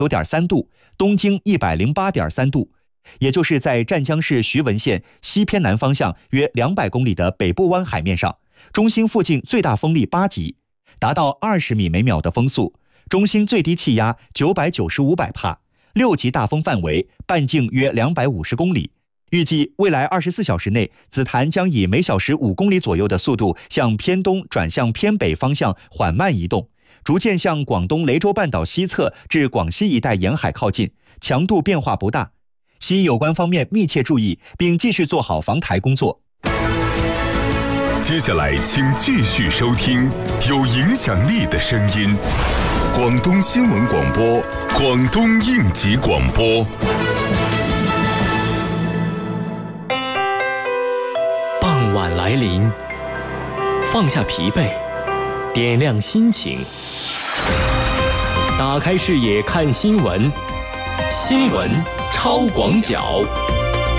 99.3度，东经108.3度，也就是在湛江市徐闻县西偏南方向约200公里的北部湾海面上，中心附近最大风力8级，达到20米每秒的风速，中心最低气压995百帕，6级大风范围，半径约250公里。预计未来24小时内，紫檀将以每小时5公里左右的速度向偏东转向偏北方向缓慢移动，逐渐向广东雷州半岛西侧至广西一带沿海靠近，强度变化不大。希有关方面密切注意，并继续做好防台工作。 接下来，请继续收听有影响力的声音——广东新闻广播、广东应急广播。 傍晚来临，放下疲惫，点亮心情，打开视野看新闻，新闻超广角。